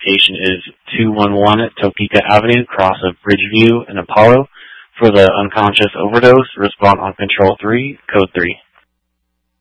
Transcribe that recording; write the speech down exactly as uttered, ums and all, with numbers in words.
location is two one one Topeka Avenue, cross of Bridgeview and Apollo. For the unconscious overdose, respond on Control three, Code three.